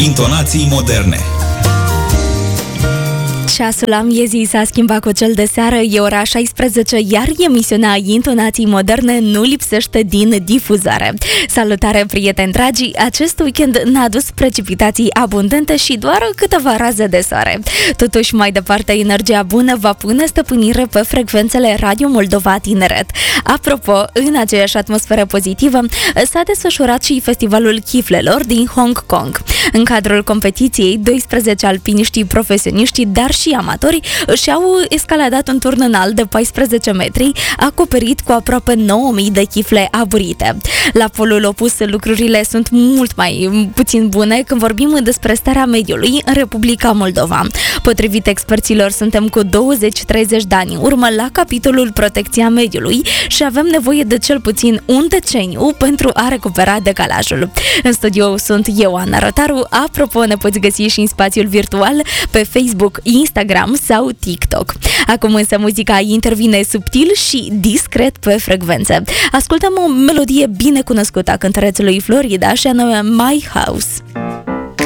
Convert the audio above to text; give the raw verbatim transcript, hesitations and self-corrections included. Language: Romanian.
Intonații moderne. Ceasul la miezii s-a schimbat cu cel de seară, e ora șaisprezece, iar emisiunea Intonații moderne nu lipsește din difuzare. Salutare, prieteni dragi! Acest weekend n-a adus precipitații abundente și doar câteva raze de soare. Totuși, mai departe, energia bună va pune stăpânire pe frecvențele Radio Moldova Tineret. Apropo, în aceeași atmosferă pozitivă, s-a desfășurat și festivalul chiflelor din Hong Kong. În cadrul competiției, doisprezece alpiniști profesioniști, dar și amatori și-au escaladat un turn înalt de paisprezece metri, acoperit cu aproape nouă mii de chifle aburite. La polul opus, lucrurile sunt mult mai puțin bune când vorbim despre starea mediului în Republica Moldova. Potrivit experților, suntem cu douăzeci treizeci de ani în urmă la capitolul protecția mediului și avem nevoie de cel puțin un deceniu pentru a recupera decalajul. În studio sunt eu, Ana Rotaru. Apropo, ne poți găsi și în spațiul virtual pe Facebook, Instagram sau TikTok. Acum însă muzica intervine subtil și discret pe frecvențe. Ascultăm o melodie bine cunoscută a cântărețului Florida și anume My House.